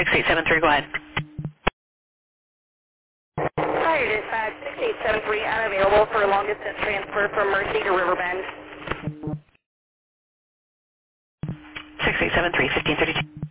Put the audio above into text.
6873, go ahead. Hi, dispatch 6873, unavailable for a long distance transfer from Mercy to Riverbend. 6873, 1532.